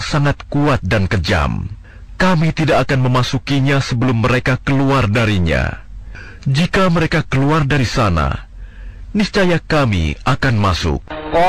sangat kuat dan kejam. Kami tidak akan memasukinya sebelum mereka keluar darinya. Jika mereka keluar dari sana, niscaya kami akan masuk.